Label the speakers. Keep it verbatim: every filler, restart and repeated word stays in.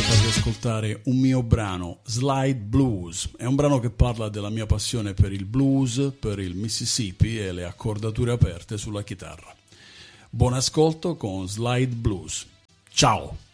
Speaker 1: farvi ascoltare un mio brano, Slide Blues. È un brano che parla della mia passione per il blues, per il Mississippi e le accordature aperte sulla chitarra. Buon ascolto con Slide Blues. Ciao!